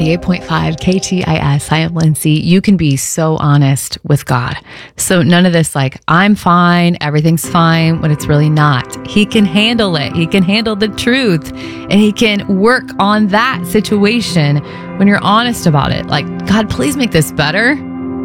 98.5 KTIS. Hi, I'm Lindsay. You can be so honest with God. So none of this like, I'm fine, everything's fine, when it's really not. He can handle it. He can handle the truth, and he can work on that situation when you're honest about it. Like, God, please make this better.